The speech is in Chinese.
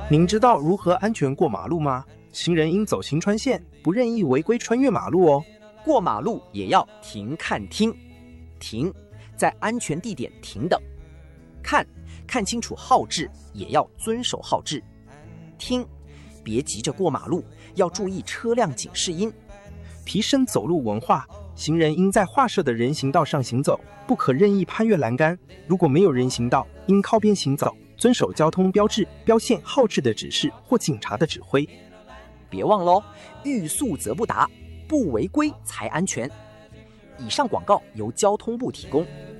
您知道如何安全过马路吗？行人应走行穿线，不任意违规穿越马路哦。 过马路也要停看听，停，在安全地点停等；看清楚号志，也要遵守号志；听，别急着过马路，要注意车辆警示音。 提升走路文化，行人应在划设的人行道上行走，不可任意攀越栏杆。如果没有人行道，应靠边行走，遵守交通标志、标线、号志的指示或警察的指挥。 别忘喽，欲速则不达，不违规才安全。以上广告由交通部提供。